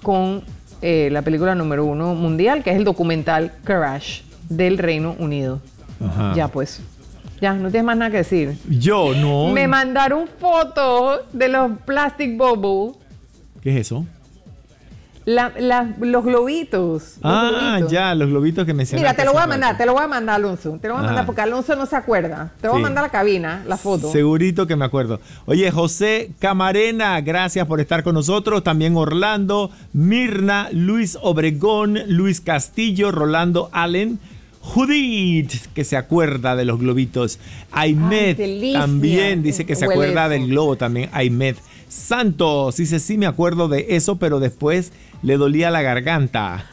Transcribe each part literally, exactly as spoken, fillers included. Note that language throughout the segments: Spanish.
con eh, la película número uno mundial, que es el documental Crash del Reino Unido. Ajá. Ya pues, ya, no tienes más nada que decir. Yo no. Me mandaron fotos de los Plastic Bubbles. ¿Qué es eso? La, la, los globitos. Los ah, globitos. ya, los globitos que mencionaste. Mira, te lo voy a mandar, rato. te lo voy a mandar, Alonso. Te lo voy a Ajá. mandar porque Alonso no se acuerda. Te voy sí. a mandar a la cabina, la foto. Segurito que me acuerdo. Oye, José Camarena, gracias por estar con nosotros. También Orlando, Mirna, Luis Obregón, Luis Castillo, Rolando Allen, Judith, que se acuerda de los globitos. Aymed Ay, también dice que se Huele acuerda eso. del globo también. Aymed Santos dice, sí me acuerdo de eso, pero después le dolía la garganta.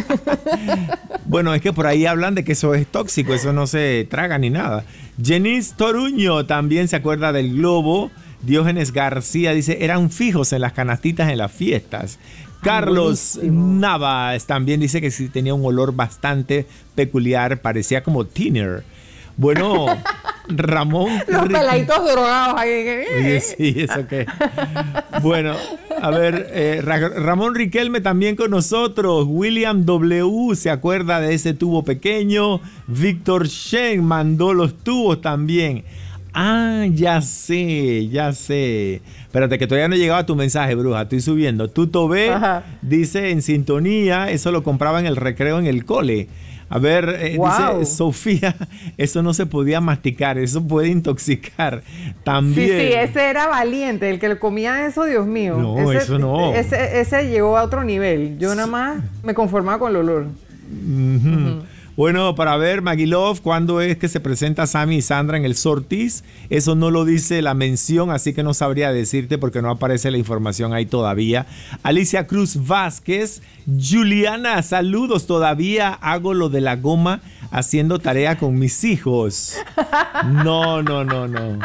Bueno, es que por ahí hablan de que eso es tóxico, eso no se traga ni nada. Jenice Toruño también se acuerda del globo. Diógenes García dice, eran fijos en las canastitas en las fiestas. Carlos Buenísimo. Navas también dice que sí tenía un olor bastante peculiar, parecía como thinner. Bueno, Ramón... Los Riquel... peladitos drogados ahí. Oye, sí, eso qué. Bueno, a ver, eh, Ra- Ramón Riquelme también con nosotros. William W. se acuerda de ese tubo pequeño. Víctor Shen mandó los tubos también. Ah, ya sé, ya sé. Espérate, que todavía no llegaba tu mensaje, bruja. Estoy subiendo. Tuto B Ajá. dice en sintonía, eso lo compraba en el recreo en el cole. A ver, eh, wow. dice Sofía, eso no se podía masticar, eso puede intoxicar. También. Sí, sí, ese era valiente, el que le comía eso, Dios mío. No, ese, eso no. Ese, ese llegó a otro nivel. Yo nada más me conformaba con el olor. Uh-huh. Uh-huh. Bueno, para ver, Magilov, ¿cuándo es que se presenta Sammy y Sandra en el Sortis? Eso no lo dice la mención, así que no sabría decirte porque no aparece la información ahí todavía. Alicia Cruz Vázquez, Juliana, saludos, todavía hago lo de la goma haciendo tarea con mis hijos. No, no, no, no.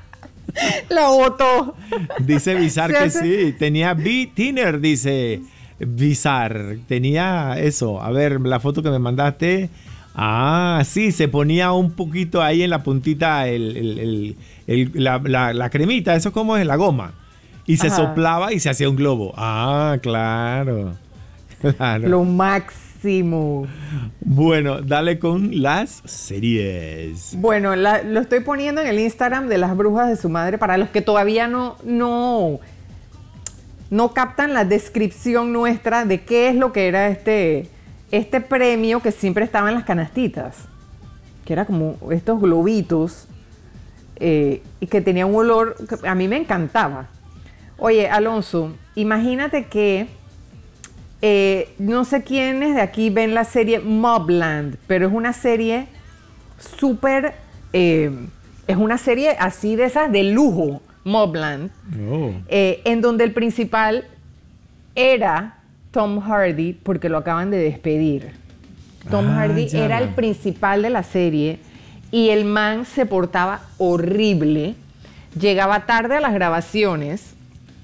La botó. Dice Bizar que sí, tenía B-Tiner, dice... Bizar, tenía eso. A ver, la foto que me mandaste. Ah, sí, se ponía un poquito ahí en la puntita el, el, el, el, la, la, la cremita, eso como es la goma. Y se Ajá. soplaba y se hacía un globo. Ah, claro. claro. Lo máximo. Bueno, dale con las series. Bueno, la, lo estoy poniendo en el Instagram de Las Brujas de su Madre para los que todavía no... no no captan la descripción nuestra de qué es lo que era este, este premio que siempre estaba en las canastitas, que era como estos globitos eh, y que tenía un olor que a mí me encantaba. Oye, Alonso, imagínate que eh, no sé quiénes de aquí ven la serie Mobland, pero es una serie súper, eh, es una serie así de esas de lujo. Mobland, oh. eh, en donde el principal era Tom Hardy, porque lo acaban de despedir. Tom ah, Hardy ya. era el principal de la serie y el man se portaba horrible, llegaba tarde a las grabaciones,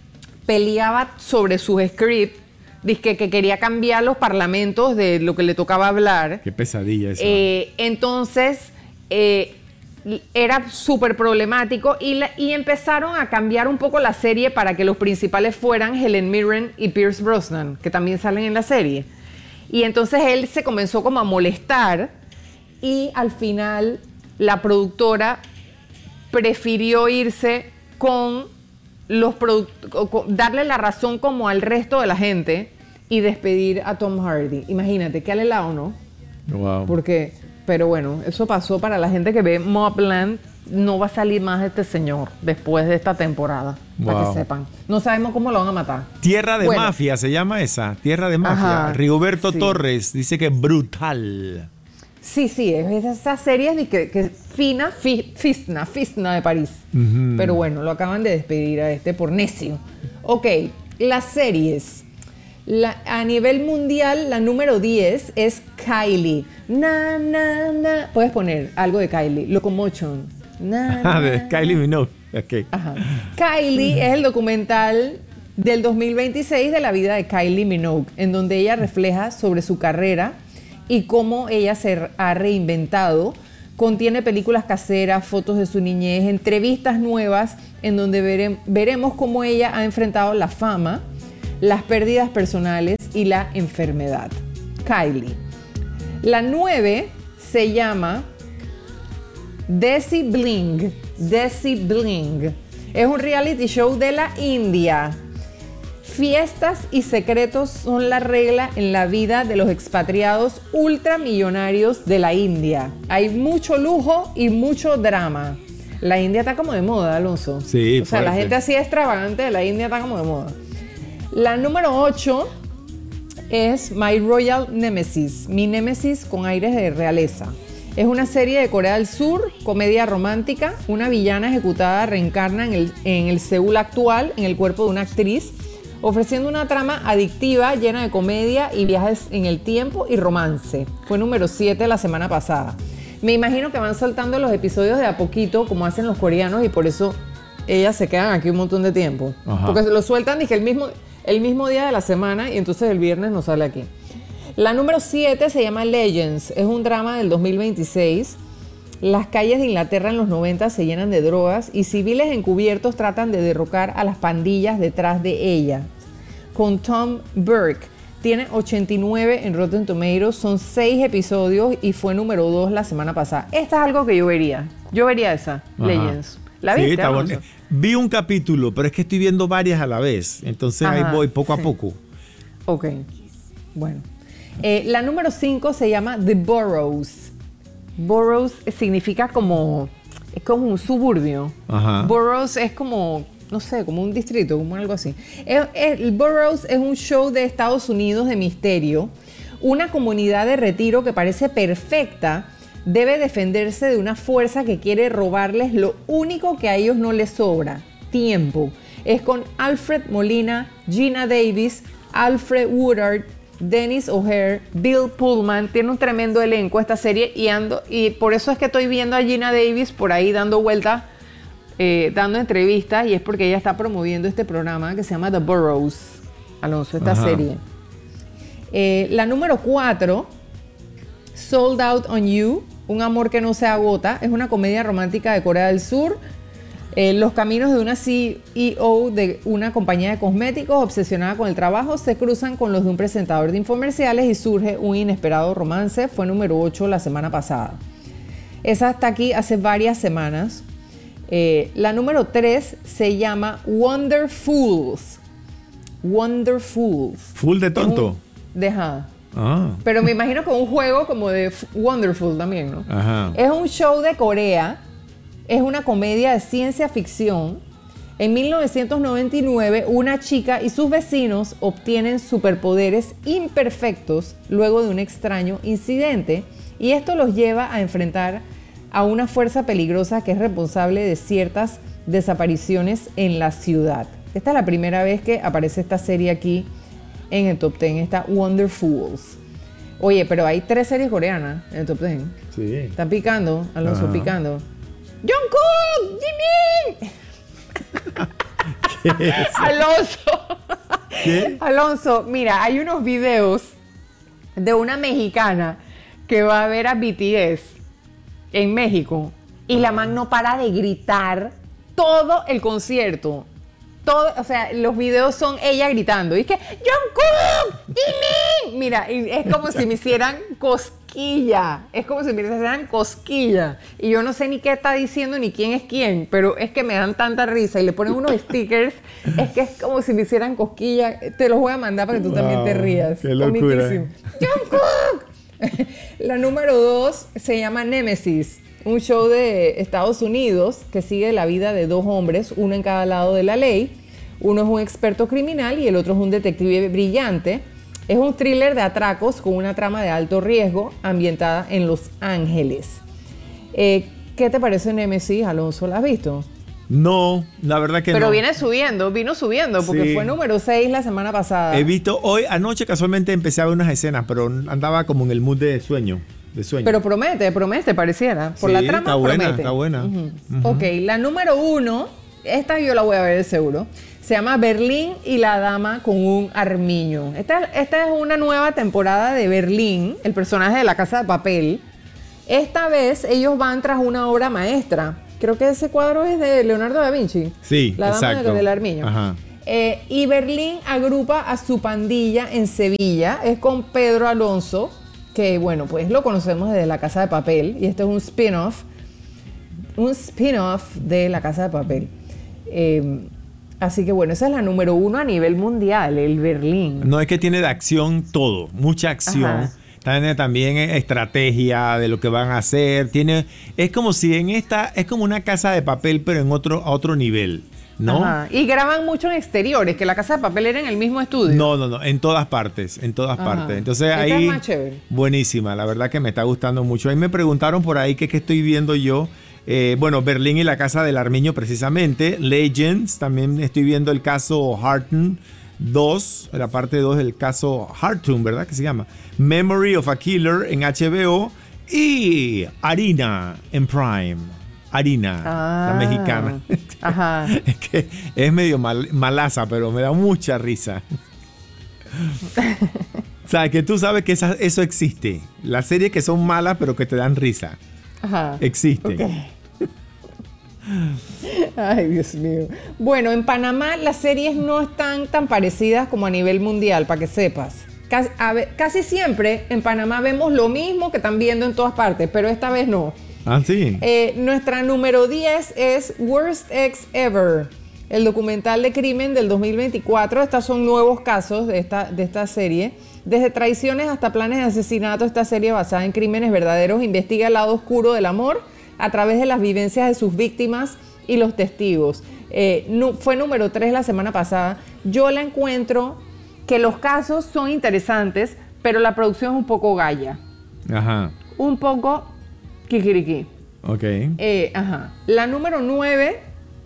peleaba sobre sus scripts, dizque que quería cambiar los parlamentos de lo que le tocaba hablar. Qué pesadilla eso. Eh, entonces, eh, era súper problemático y, la, y empezaron a cambiar un poco la serie para que los principales fueran Helen Mirren y Pierce Brosnan, que también salen en la serie. Y entonces él se comenzó como a molestar y al final la productora prefirió irse con los product- darle la razón como al resto de la gente y despedir a Tom Hardy. Imagínate, qué alelado, ¿no? Wow. Porque... Pero bueno, eso pasó para la gente que ve Mobland. No va a salir más este señor después de esta temporada, wow. para que sepan. No sabemos cómo lo van a matar. Tierra de bueno. Mafia se llama esa. Tierra de Mafia. Ajá, Rigoberto sí. Torres dice que brutal. Sí, sí, es esa serie de que, que fina, fi, fisna, fisna de París. Uh-huh. Pero bueno, lo acaban de despedir a este por necio. Ok, las series. La, a nivel mundial, la número diez es Kylie. Na, na, na. Puedes poner algo de Kylie. Locomotion. Na, na, de Kylie Minogue. Okay. Ajá. Kylie es el documental del dos mil veintiséis de la vida de Kylie Minogue, en donde ella refleja sobre su carrera y cómo ella se ha reinventado. Contiene películas caseras, fotos de su niñez, entrevistas nuevas, en donde vere, veremos cómo ella ha enfrentado la fama, las pérdidas personales y la enfermedad. Kylie. La nueve se llama Desi Bling. Desi Bling. Es un reality show de la India. Fiestas y secretos son la regla en la vida de los expatriados ultramillonarios de la India. Hay mucho lujo y mucho drama. La India está como de moda, Alonso. Sí, o sea, fuerte. la gente así extravagante de la India está como de moda. La número ocho es My Royal Nemesis. Mi némesis con aires de realeza. Es una serie de Corea del Sur, comedia romántica. Una villana ejecutada reencarna en el, en el Seúl actual, en el cuerpo de una actriz, ofreciendo una trama adictiva llena de comedia y viajes en el tiempo y romance. Fue número siete la semana pasada. Me imagino que van soltando los episodios de a poquito, como hacen los coreanos, y por eso ellas se quedan aquí un montón de tiempo. Ajá. Porque lo sueltan, dije, el mismo, el mismo día de la semana, y entonces el viernes no sale aquí. La número siete se llama Legends. Es un drama del dos mil veintiséis. Las calles de Inglaterra en los noventa se llenan de drogas y civiles encubiertos tratan de derrocar a las pandillas detrás de ella. Con Tom Burke. Tiene ochenta y nueve en Rotten Tomatoes. Son seis episodios y fue número dos la semana pasada. Esta es algo que yo vería. Yo vería esa, Ajá. Legends. ¿La Sí, viste, está Alonso? bueno. Vi un capítulo, pero es que estoy viendo varias a la vez. Entonces ahí Ajá, voy poco sí. a poco. Ok. Bueno. Eh, la número cinco se llama The Boroughs. Boroughs significa como... Es como un suburbio. Ajá. Boroughs es como... No sé, como un distrito, como algo así. Es, es, el Boroughs es un show de Estados Unidos de misterio. Una comunidad de retiro que parece perfecta debe defenderse de una fuerza que quiere robarles lo único que a ellos no les sobra: tiempo. Es con Alfred Molina, Gina Davis, Alfred Woodard, Dennis O'Hare, Bill Pullman. Tiene un tremendo elenco esta serie y, ando, y por eso es que estoy viendo a Gina Davis por ahí dando vueltas, eh, dando entrevistas, y es porque ella está promoviendo este programa que se llama The Boroughs, Alonso, esta Ajá. serie. Eh, la número cuatro, Sold Out on You, Un amor que no se agota. Es una comedia romántica de Corea del Sur. Eh, los caminos de una C E O de una compañía de cosméticos obsesionada con el trabajo se cruzan con los de un presentador de infomerciales y surge un inesperado romance. Fue número ocho la semana pasada. Esa está aquí hace varias semanas. Eh, la número tres se llama Wonderfuls. Wonderfuls. Full de tonto. Deja. Ah. Pero me imagino que un juego como de F- Wonderful también, ¿no? Ajá. Es un show de Corea. Es una comedia de ciencia ficción. En mil novecientos noventa y nueve, una chica y sus vecinos obtienen superpoderes imperfectos luego de un extraño incidente, y esto los lleva a enfrentar a una fuerza peligrosa que es responsable de ciertas desapariciones en la ciudad. Esta es la primera vez que aparece esta serie aquí en el top diez, esta Wonderfuls. Oye, pero hay tres series coreanas en el top diez. Sí. Están picando, Alonso, Ajá. picando. ¡Jungkook! ¡Jimin! ¿Qué es? Alonso. ¿Qué? Alonso, mira, hay unos videos de una mexicana que va a ver a B T S en México y la man no para de gritar todo el concierto. Todo, o sea, los videos son ella gritando. Y es que, ¡Jungkook! ¡Jimin! Mira, y es como si me hicieran cosquilla. Es como si me hicieran cosquilla. Y yo no sé ni qué está diciendo ni quién es quién, pero es que me dan tanta risa y le ponen unos stickers. Es que es como si me hicieran cosquilla. Te los voy a mandar para que tú wow, también te rías. ¡Qué locura! ¡Jungkook! La número dos se llama Nemesis. Un show de Estados Unidos que sigue la vida de dos hombres, uno en cada lado de la ley. Uno es un experto criminal y el otro es un detective brillante. Es un thriller de atracos con una trama de alto riesgo ambientada en Los Ángeles. Eh, ¿Qué te parece Nemesis, Alonso? ¿La has visto? No, la verdad que Pero no. Pero viene subiendo, vino subiendo porque sí. Fue número seis la semana pasada. He visto hoy, anoche casualmente empecé a ver unas escenas, pero andaba como en el mood de sueño. De sueño. Pero promete, promete, pareciera. Por sí, la trama está buena, promete. Está buena, uh-huh. uh-huh. Ok, la número uno, esta yo la voy a ver de seguro. Se llama Berlín y la dama con un armiño. Esta, esta es una nueva temporada de Berlín, el personaje de La Casa de Papel. Esta vez ellos van tras una obra maestra. Creo que ese cuadro es de Leonardo da Vinci. Sí, la dama exacto. del armiño. Ajá. Eh, y Berlín agrupa a su pandilla en Sevilla. Es con Pedro Alonso, que bueno, pues lo conocemos desde La Casa de Papel. Y este es un spin-off. Un spin-off de La Casa de Papel. Eh, así que bueno, esa es la número uno a nivel mundial, el Berlín. No, es que tiene de acción todo, mucha acción. Ajá. Tiene también estrategia de lo que van a hacer. Tiene, es como si en esta, es como una Casa de Papel, pero en otro, a otro nivel, ¿no? Ajá. Y graban mucho en exteriores, que La Casa de Papel era en el mismo estudio. No, no, no, en todas partes, en todas Ajá. partes. Entonces esta ahí, es más chévere. Buenísima, la verdad que me está gustando mucho. Ahí me preguntaron por ahí qué que estoy viendo yo. Eh, bueno, Berlín y la Casa del Armiño precisamente. Legends, también estoy viendo el caso Harton dos, la parte dos del caso Hartung, ¿verdad? Que se llama Memory of a Killer en H B O y Harina en Prime. Harina, ah, la mexicana. Ajá. Es que es medio mal, malaza, pero me da mucha risa. O sea, que tú sabes que esa, eso existe. Las series que son malas, pero que te dan risa. Ajá. Existen. Okay. Ay, Dios mío. Bueno, en Panamá las series no están tan parecidas como a nivel mundial, para que sepas. Casi, a ver, casi siempre en Panamá vemos lo mismo que están viendo en todas partes, pero esta vez no. Ah, sí. Eh, nuestra número diez es Worst Ex Ever, el documental de crimen del dos mil veinticuatro. Estos son nuevos casos de esta, de esta serie. Desde traiciones hasta planes de asesinato, esta serie basada en crímenes verdaderos investiga el lado oscuro del amor a través de las vivencias de sus víctimas y los testigos. Eh, no, fue número tres la semana pasada. Yo la encuentro que los casos son interesantes, pero la producción es un poco galla. Ajá. Un poco kikiriki. Ok. Eh, ajá. La número nueve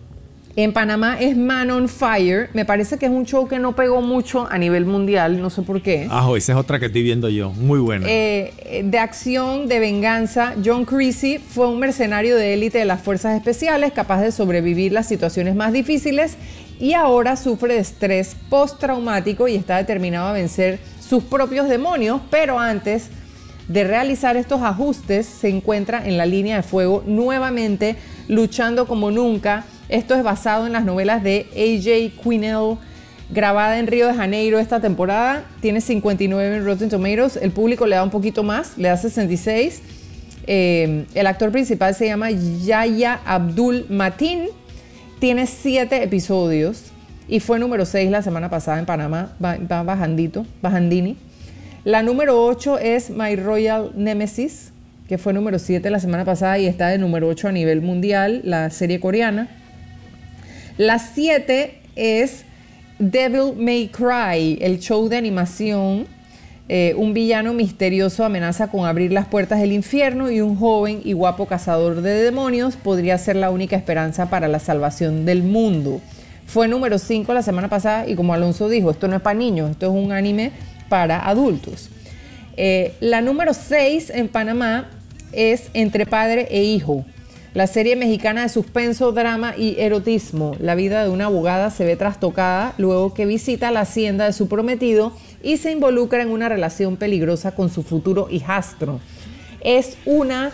en Panamá es Man on Fire. Me parece que es un show que no pegó mucho a nivel mundial, no sé por qué. Ah, esa es otra que estoy viendo yo, muy buena. Eh, de acción, de venganza. John Creasy fue un mercenario de élite de las fuerzas especiales, capaz de sobrevivir las situaciones más difíciles y ahora sufre de estrés postraumático y está determinado a vencer sus propios demonios, pero antes de realizar estos ajustes se encuentra en la línea de fuego nuevamente, luchando como nunca. Esto es basado en las novelas de A J Quinnell, grabada en Río de Janeiro esta temporada. Tiene cincuenta y nueve en Rotten Tomatoes. El público le da un poquito más, le da sesenta y seis. Eh, el actor principal se llama Yahya Abdul Mateen. Tiene siete episodios y fue número seis la semana pasada en Panamá. Va, va bajandito, bajandini. La número ocho es My Royal Nemesis, que fue número siete la semana pasada y está de número ocho a nivel mundial, la serie coreana. La siete es Devil May Cry, el show de animación. Eh, un villano misterioso amenaza con abrir las puertas del infierno y un joven y guapo cazador de demonios podría ser la única esperanza para la salvación del mundo. Fue número cinco la semana pasada y como Alonso dijo, esto no es para niños, esto es un anime para adultos. Eh, la número seis en Panamá es Entre Padre e Hijo. La serie mexicana de suspenso, drama y erotismo. La vida de una abogada se ve trastocada luego que visita la hacienda de su prometido y se involucra en una relación peligrosa con su futuro hijastro. Es una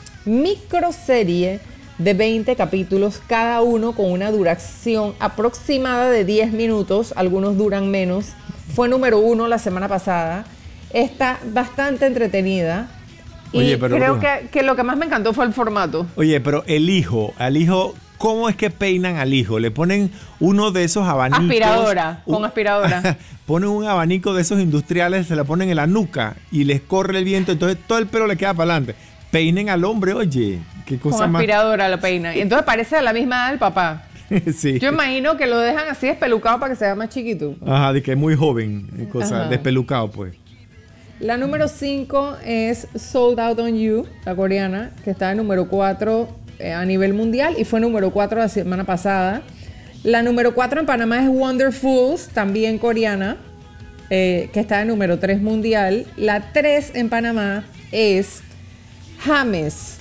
microserie de veinte capítulos, cada uno con una duración aproximada de diez minutos. Algunos duran menos. Fue número uno la semana pasada. Está bastante entretenida. Oye, y pero, creo que, que lo que más me encantó fue el formato. Oye, pero el hijo, al hijo, ¿cómo es que peinan al hijo? Le ponen uno de esos abanicos. Aspiradora, con un, aspiradora. Ponen un abanico de esos industriales, se la ponen en la nuca y les corre el viento, entonces todo el pelo le queda para adelante. Peinen al hombre, oye, qué cosa con más. Aspiradora lo peinan. Entonces parece a la misma edad del papá. Sí. Yo imagino que lo dejan así despelucado para que sea más chiquito. Ajá, de que es muy joven, cosa, despelucado pues. La número cinco es Sold Out on You, la coreana, que está en número cuatro eh, a nivel mundial y fue número cuatro la semana pasada. La número cuatro en Panamá es Wonderfuls, también coreana, eh, que está en número tres mundial. La tres en Panamá es James.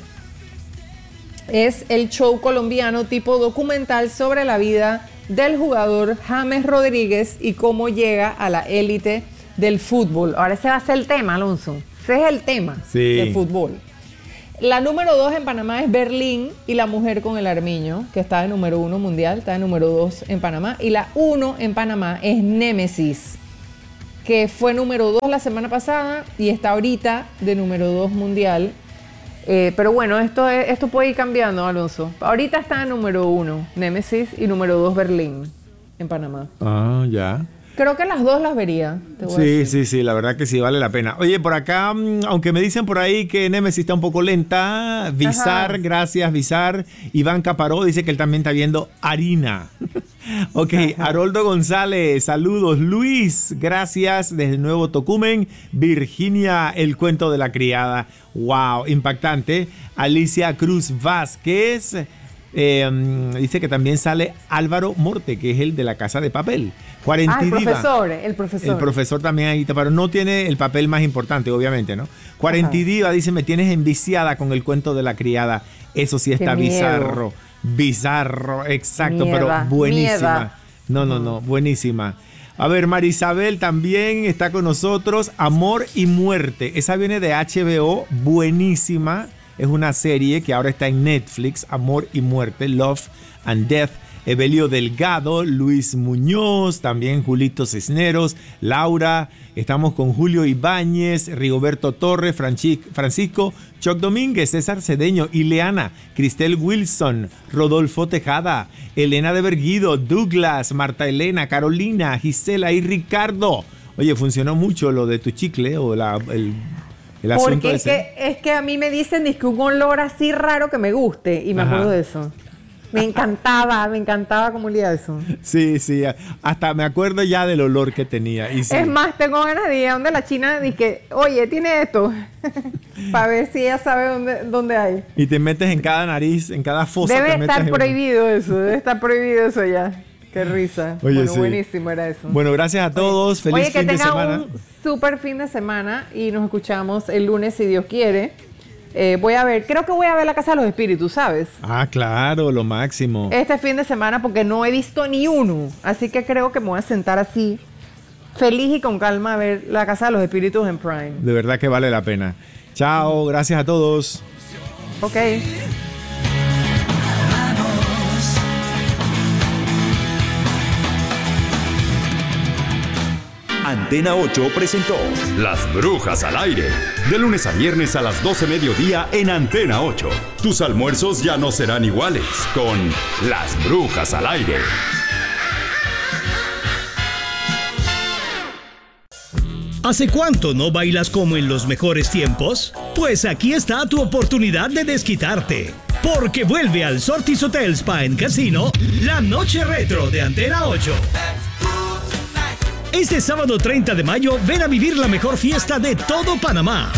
Es el show colombiano tipo documental sobre la vida del jugador James Rodríguez y cómo llega a la élite del fútbol. Ahora ese va a ser el tema, Alonso. Ese es el tema sí. del fútbol. La número dos en Panamá es Berlín y La Mujer con el Armiño, que está de número uno mundial, está de número dos en Panamá. Y la uno en Panamá es Némesis, que fue número dos la semana pasada y está ahorita de número dos mundial. Eh, pero bueno, esto, es, esto puede ir cambiando, Alonso. Ahorita está número uno Némesis y número dos Berlín en Panamá. Ah, ya. Creo que las dos las vería. Te voy a Sí, decir. sí, sí, la verdad que sí, vale la pena. Oye, por acá, mm, aunque me dicen por ahí que Nemesis está un poco lenta, Visar, Ajá. gracias, Visar. Iván Caparó dice que él también está viendo Harina. Ok, Haroldo González, saludos. Luis, gracias, desde Nuevo Tocumen. Virginia, El Cuento de la Criada. Wow, impactante. Alicia Cruz Vázquez. Eh, dice que también sale Álvaro Morte, que es el de La Casa de Papel. cuarenta Ah, el Diva. profesor, el profesor. El profesor también ahí, pero no tiene el papel más importante, obviamente, ¿no? cuarenta Diva dice, me tienes enviciada con El Cuento de la Criada. Eso sí está Qué miedo. bizarro. Bizarro, exacto, Mieda, pero buenísima. mieda. No, no, no, buenísima. A ver, Marisabel también está con nosotros. Amor y Muerte. Esa viene de H B O, buenísima. Es una serie que ahora está en Netflix, Amor y Muerte, Love and Death. Evelio Delgado, Luis Muñoz, también Julito Cisneros, Laura. Estamos con Julio Ibáñez, Rigoberto Torres, Franchi- Francisco Choc Domínguez, César Cedeño, Ileana, Cristel Wilson, Rodolfo Tejada, Elena de Berguido, Douglas, Marta Elena, Carolina, Gisela y Ricardo. Oye, funcionó mucho lo de tu chicle o la, el... El asunto Porque es ese. que, es que a mí me dicen que un olor así raro que me guste y me Ajá. acuerdo de eso. Me encantaba, me encantaba cómo olía eso. Sí, sí, hasta me acuerdo ya del olor que tenía. Y sí. Es más, tengo ganas de ir a donde la china y que, oye, tiene esto, para ver si ella sabe dónde, dónde hay. Y te metes en cada nariz, en cada fosa. Debe te metes estar en- prohibido eso, debe estar prohibido eso ya. Qué risa. Oye, bueno, sí. buenísimo era eso. Bueno, gracias a todos. Feliz Oye, que fin de tengan semana. un súper fin de semana y nos escuchamos el lunes si Dios quiere. Eh, voy a ver, creo que voy a ver La Casa de los Espíritus, ¿sabes? Ah, claro, lo máximo. Este fin de semana porque no he visto ni uno. Así que creo que me voy a sentar así, feliz y con calma a ver La Casa de los Espíritus en Prime. De verdad que vale la pena. Chao, gracias a todos. Ok. Antena ocho presentó Las Brujas al Aire. De lunes a viernes a las doce mediodía en Antena ocho. Tus almuerzos ya no serán iguales con Las Brujas al Aire. ¿Hace cuánto no bailas como en los mejores tiempos? Pues aquí está tu oportunidad de desquitarte. Porque vuelve al Sortis Hotel Spa and Casino la noche retro de Antena ocho. Este sábado treinta de mayo, ven a vivir la mejor fiesta de todo Panamá.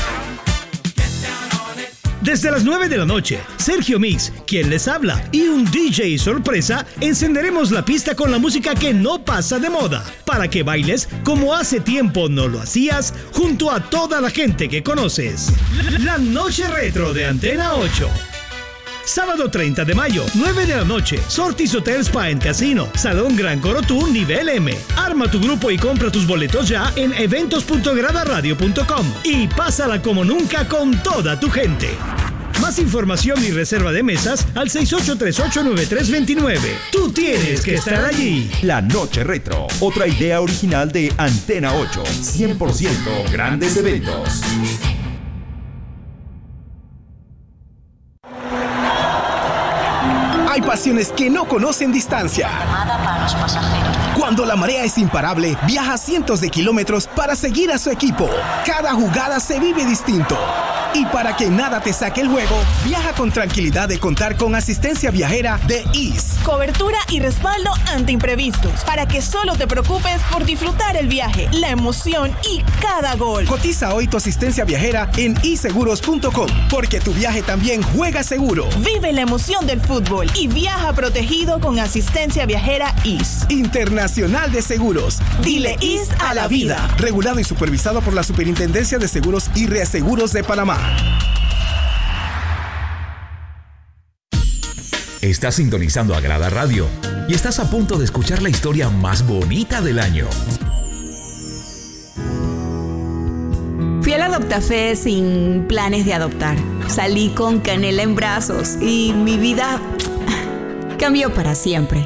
Desde las nueve de la noche, Sergio Mix, quien les habla, y un D J sorpresa, encenderemos la pista con la música que no pasa de moda, para que bailes como hace tiempo no lo hacías, junto a toda la gente que conoces. La noche retro de Antena ocho. Sábado treinta de mayo, nueve de la noche, Sortis Hotel Spa and Casino, Salón Gran Corotú, nivel M. Arma tu grupo y compra tus boletos ya en eventos punto grada radio punto com y pásala como nunca con toda tu gente. Más información y reserva de mesas al seis ocho tres ocho nueve tres dos nueve. Tú tienes que estar allí. La Noche Retro, otra idea original de Antena ocho. cien por ciento grandes eventos. Hay pasiones que no conocen distancia. Cuando la marea es imparable, viaja cientos de kilómetros para seguir a su equipo. Cada jugada se vive distinto. Y para que nada te saque el juego, viaja con tranquilidad de contar con asistencia viajera de Ease. Cobertura y respaldo ante imprevistos, para que solo te preocupes por disfrutar el viaje, la emoción y cada gol. Cotiza hoy tu asistencia viajera en i seguros punto com, porque tu viaje también juega seguro. Vive la emoción del fútbol y viaja protegido con asistencia viajera Ease. Internacional de Seguros. Dile Ease a la vida. Regulado y supervisado por la Superintendencia de Seguros y Reaseguros de Panamá. Estás sintonizando Agrada Radio y estás a punto de escuchar la historia más bonita del año. Fui al Adoptafé sin planes de adoptar. salí con Canela en brazos y mi vida cambió para siempre.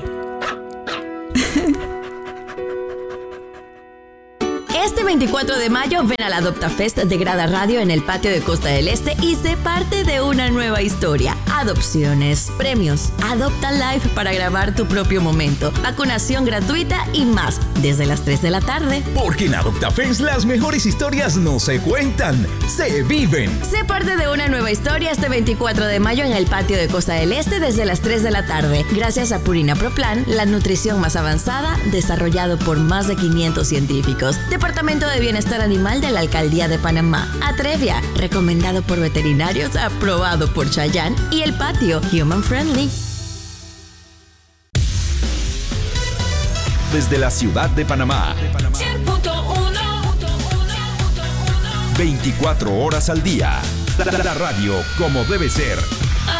Este veinticuatro de mayo ven al Adopta Fest de Grada Radio en el patio de Costa del Este y sé parte de una nueva historia. Adopciones, premios, Adopta Live para grabar tu propio momento, vacunación gratuita y más desde las tres de la tarde. Porque en Adopta Fest las mejores historias no se cuentan, se viven. Sé parte de una nueva historia este veinticuatro de mayo en el patio de Costa del Este desde las tres de la tarde. Gracias a Purina Pro Plan, la nutrición más avanzada desarrollado por más de quinientos científicos. Departamento de Bienestar Animal de la Alcaldía de Panamá. Atrevia, recomendado por veterinarios, aprobado por Chayanne. Y el patio, Human Friendly. Desde la ciudad de Panamá, cien punto uno, veinticuatro horas al día. La, la radio como debe ser.